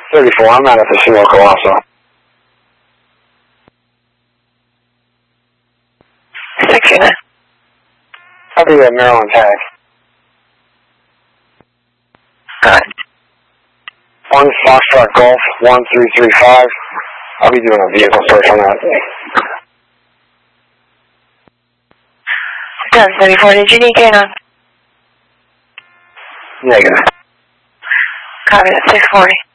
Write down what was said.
34, I'm out at the Sunoco also. Sixty-nine. I'll be at Maryland tag. Got it. 1 Foxtrot Golf 1335. I'll be doing a vehicle search on that. Done, 74. Did you need K9? Negative. Copy that, 640.